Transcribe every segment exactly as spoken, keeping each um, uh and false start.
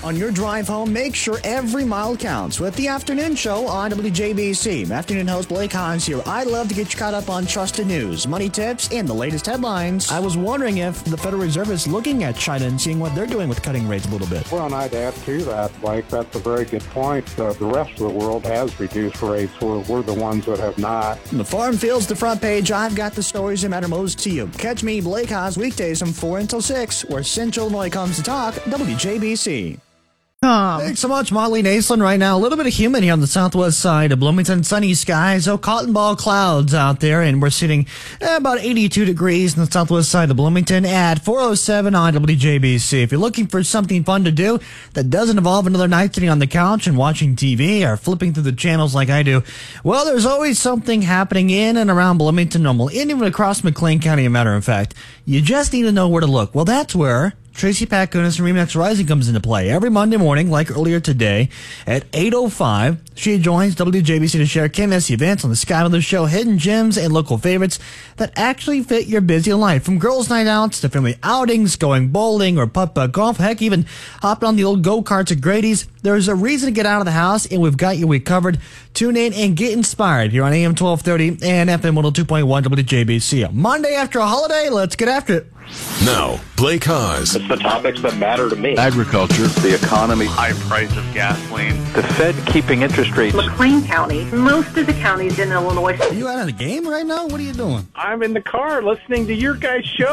On your drive home, make sure every mile counts with the Afternoon Show on W J B C. Afternoon host Blake Hans here. I'd love to get you caught up on trusted news, money tips, and the latest headlines. I was wondering if the Federal Reserve is looking at China and seeing what they're doing with cutting rates a little bit. Well, and I'd add to that, Blake, that's a very good point. Uh, the rest of the world has reduced rates. We're, we're the ones that have not. From the farm fields to the front page, I've got the stories that matter most to you. Catch me, Blake Hans, weekdays from four until six, where Central Illinois comes to talk, W J B C. Um, Thanks so much, Molly Naslin. Right now, a little bit of humid here on the southwest side of Bloomington. Sunny skies, oh, cotton ball clouds out there, and we're sitting at about eighty-two degrees on the southwest side of Bloomington at four oh seven on W J B C. If you're looking for something fun to do that doesn't involve another night sitting on the couch and watching T V or flipping through the channels like I do, well, there's always something happening in and around Bloomington, normal, and even across McLean County, as a matter of fact. You just need to know where to look. Well, that's where Tracy Pacunas from Remax Rising comes into play. Every Monday morning, like earlier today, at eight oh five, she joins W J B C to share K M S events on the Sky Mother Show, hidden gems, and local favorites that actually fit your busy life. From girls' night outs to family outings, going bowling or putt-putt golf, heck, even hopping on the old go-karts at Grady's, there's a reason to get out of the house, and we've got you we covered. Tune in and get inspired here on A M twelve thirty and F M one oh two point one W J B C. Monday after a holiday, let's get after it. Now, Blake Haas. It's the topics that matter to me. Agriculture, the economy, high price of gasoline, the Fed keeping interest rates. McLean County, most of the counties in Illinois. Are you out of the game right now? What are you doing? I'm in the car listening to your guys' show.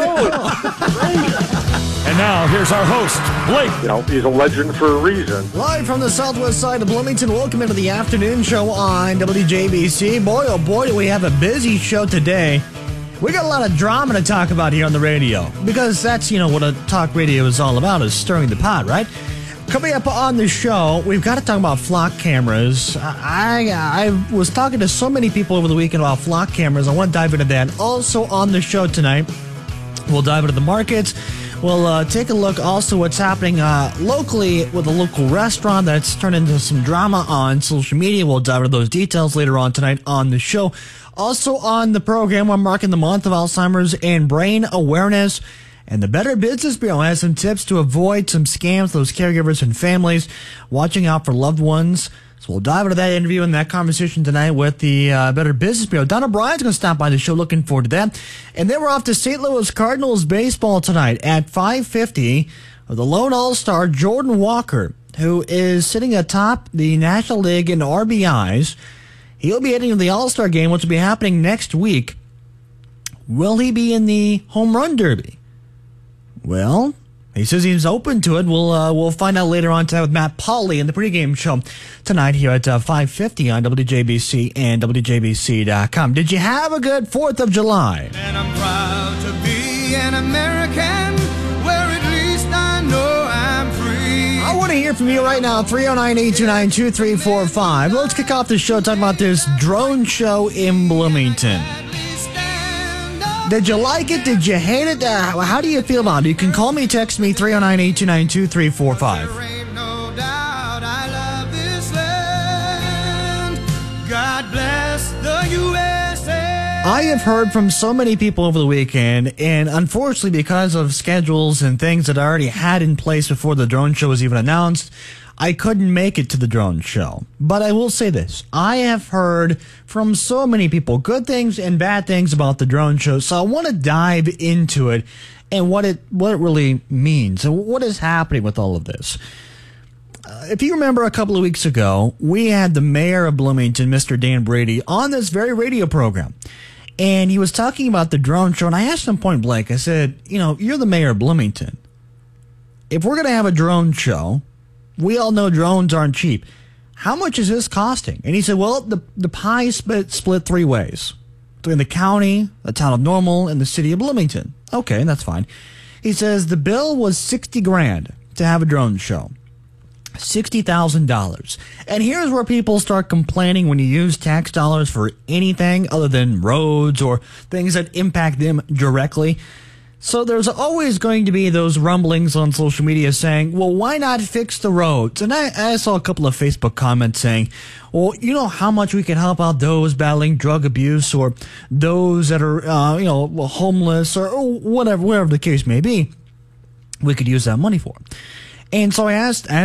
And now, here's our host, Blake. You know, he's a legend for a reason. Live from the southwest side of Bloomington, welcome into the Afternoon Show on W J B C. Boy, oh boy, do we have a busy show today. We got a lot of drama to talk about here on the radio, because that's, you know, what a talk radio is all about, is stirring the pot, right? Coming up on the show, we've got to talk about flock cameras. I I was talking to so many people over the weekend about flock cameras. I want to dive into that. Also on the show tonight, we'll dive into the markets. We'll uh, take a look also what's happening uh, locally with a local restaurant that's turned into some drama on social media. We'll dive into those details later on tonight on the show. Also on the program, we're marking the month of Alzheimer's and brain awareness. And the Better Business Bureau has some tips to avoid some scams, those caregivers and families watching out for loved ones. So we'll dive into that interview and that conversation tonight with the uh, Better Business Bureau. Don O'Brien's going to stop by the show. Looking forward to that. And then we're off to Saint Louis Cardinals baseball tonight at five fifty with the lone all-star Jordan Walker, who is sitting atop the National League in R B Is. He'll be heading to the All-Star game, which will be happening next week. Will he be in the Home Run Derby? Well, he says he's open to it. We'll uh, we'll find out later on tonight with Matt Pauley in the pregame show tonight here at uh, five fifty on W J B C and W J B C dot com. Did you have a good fourth of July? And I'm proud to be an American, where at least I know I'm free. I want to hear from you right now, three oh nine, eight two nine, two three four five. Let's kick off the show talking about this drone show in Bloomington. Did you like it? Did you hate it? Uh, how do you feel about it? You can call me, text me, three oh nine, eight two nine, two three four five. God bless the U S A. I have heard from so many people over the weekend, and unfortunately, because of schedules and things that I already had in place before the drone show was even announced, I couldn't make it to the drone show. But I will say this. I have heard from so many people good things and bad things about the drone show, so I want to dive into it and what it what it really means and what is happening with all of this. Uh, if you remember a couple of weeks ago, we had the mayor of Bloomington, Mister Dan Brady, on this very radio program. And he was talking about the drone show, and I asked him point blank, I said, you know, you're the mayor of Bloomington. If we're going to have a drone show, we all know drones aren't cheap. How much is this costing? And he said, well, the, the pie split, split three ways. Between the county, the town of Normal, and the city of Bloomington. Okay, that's fine. He says the bill was sixty grand to have a drone show. sixty thousand dollars. And here's where people start complaining when you use tax dollars for anything other than roads or things that impact them directly. So there's always going to be those rumblings on social media saying, well, why not fix the roads? And I, I saw a couple of Facebook comments saying, well, you know how much we can help out those battling drug abuse or those that are, uh, you know, homeless or, or whatever, whatever the case may be, we could use that money for. And so I asked,